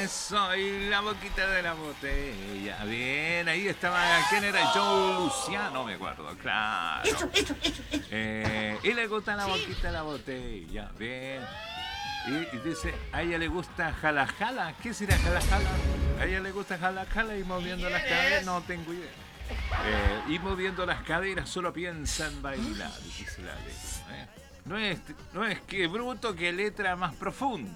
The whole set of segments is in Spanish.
Eso, y la boquita de la botella. Bien, ahí estaba. ¿Quién era? Joe Luciano, me acuerdo, claro. Y le gusta la boquita de la botella. Bien. Y dice, a ella le gusta jala jala. ¿Qué será jala jala? A ella le gusta jala jala y moviendo las caderas. No tengo idea. Y moviendo las caderas solo piensa en bailar. Dice la letra. No es que bruto, que letra más profunda.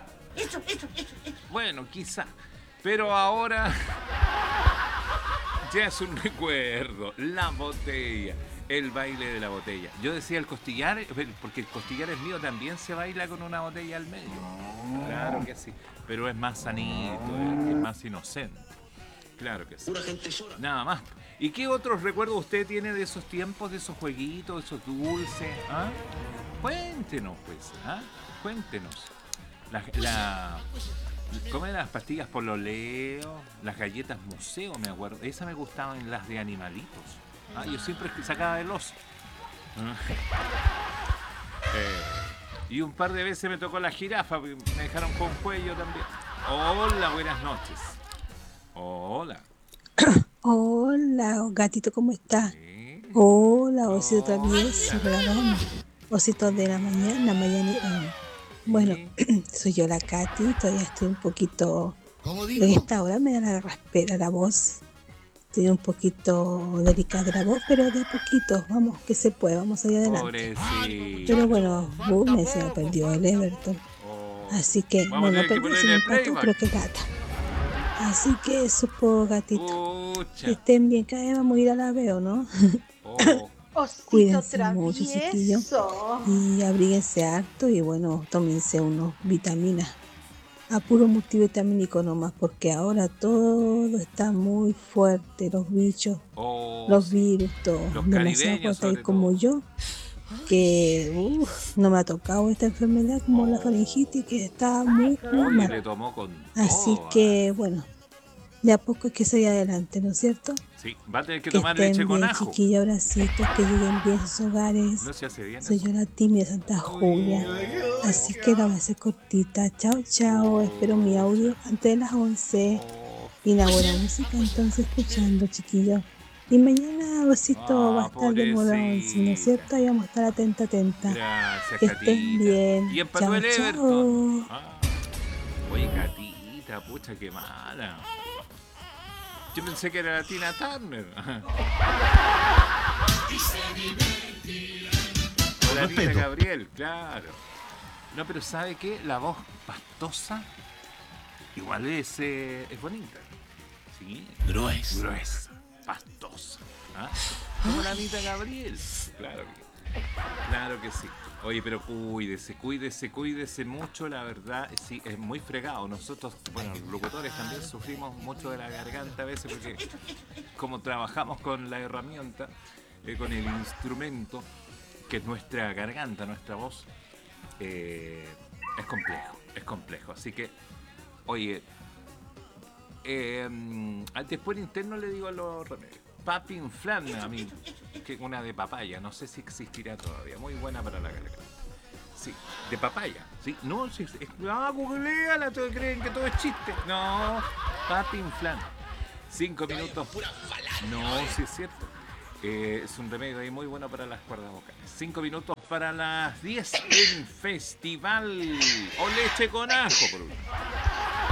Bueno, quizá. Pero ahora ya es un recuerdo. La botella. El baile de la botella. Yo decía el costillar, porque el costillar es mío, también se baila con una botella al medio. Claro que sí. Pero es más sanito, es más inocente. Claro que sí. Nada más. ¿Y qué otros recuerdos usted tiene de esos tiempos, de esos jueguitos, de esos dulces? ¿Ah? Cuéntenos, pues. ¿Ah? Cuéntenos. ¿Cómo eran las pastillas pololeo? Las galletas museo, me acuerdo. Esas me gustaban, las de animalitos. Yo siempre sacaba del oso. Y un par de veces me tocó la jirafa, me dejaron con cuello también. Hola, buenas noches. Hola. Hola, gatito, ¿cómo estás? Sí. Hola, osito travieso, perdón. Osito de la mañana. Bueno, Sí. soy yo la Katy, todavía estoy un poquito... En esta hora me da la raspera la voz. Estoy un poquito delicada de la voz, pero de a poquito, vamos, que se puede, vamos allá adelante. Pobrecito. Pero bueno, se me perdió el Everton. Así que, Vamos a bueno, tener que perdió, se me ponerle empató, playback. pero qué gata. Así que eso, po, gatito. Que Pucha. estén bien, cada vez vamos a ir a la veo, ¿no? Oh. Osito Cuídense mucho, chiquillos. travieso. Y abríguense harto y bueno, tómense unos vitaminas. A puro multivitamínico nomás, porque ahora todo está muy fuerte, los bichos, Oh, los sí. virus, todo. Los Demasiado caribeños, fuerte, y sobre como todo. yo, que no me ha tocado esta enfermedad como la faringitis, que está muy, muy Oye, mal. le tomó con Así todo. que bueno, de a poco es que se adelante, ¿no es cierto? Sí, va a tener que Que tomar leche estén con bien, ajo. chiquillos, abracitos, que lleguen bien a sus hogares. No se hace bien Soy eso. yo la tímida Santa Julia. Así que la voy a hacer cortita. Chao, chao. Espero mi audio antes de las 11. Y la buena música entonces escuchando, chiquillos. Y mañana Osito va a estar de moda 11, ¿no es Pobrecita. cierto? Ahí vamos a estar atenta. Gracias, Que estén Catita. Y bien. empató Chao, el Everton. chao. Oye, Catita, pucha, qué mala. Yo pensé que era la Tina Turner. O la Tina Gabriel, claro. No, pero ¿sabe qué? La voz pastosa igual es bonita. Sí. Gruesa. Pastosa. ¿Ah? Como la Anita Gabriel. Claro que sí. Oye, pero cuídese mucho, la verdad, sí, es muy fregado. Nosotros, bueno, los locutores también sufrimos mucho de la garganta a veces porque como trabajamos con la herramienta, con el instrumento, que es nuestra garganta, nuestra voz, es complejo. Así que, oye, después interno le digo a los remedios. Papin Flan, a mí, que una de papaya, no sé si existirá todavía, muy buena para la garganta. Sí, de papaya, ¿sí? No, sí, googleala, todos creen que todo es chiste. No, Papin Flan. 5 minutos. No, sí es cierto. Es un remedio ahí muy bueno para las cuerdas vocales. 5 minutos para las 10 en Festival. O leche con ajo, por último.